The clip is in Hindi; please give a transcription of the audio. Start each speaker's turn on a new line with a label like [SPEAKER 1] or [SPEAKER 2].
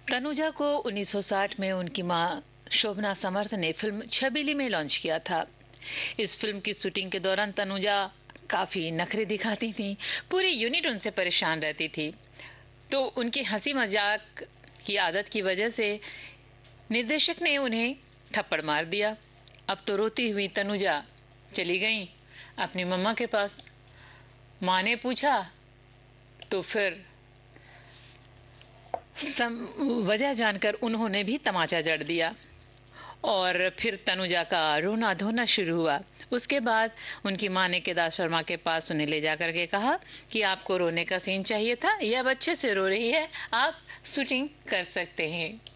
[SPEAKER 1] तनुजा को 1960 में उनकी मां शोभना समर्थ ने फिल्म छबीली में लॉन्च किया था। इस फिल्म की शूटिंग के दौरान तनुजा काफी नखरे दिखाती थी। पूरी यूनिट उनसे परेशान रहती थी। तो उनकी हंसी मजाक की आदत की वजह से निर्देशक ने उन्हें थप्पड़ मार दिया। अब तो रोती हुई तनुजा चली गई अपनी मम्मा के पास। माँ ने पूछा तो फिर वजह जानकर उन्होंने भी तमाचा जड़ दिया और फिर तनुजा का रोना धोना शुरू हुआ। उसके बाद उनकी मां ने केदार शर्मा के पास उन्हें ले जाकर के कहा कि आपको रोने का सीन चाहिए था, यह अब अच्छे से रो रही है, आप शूटिंग कर सकते हैं।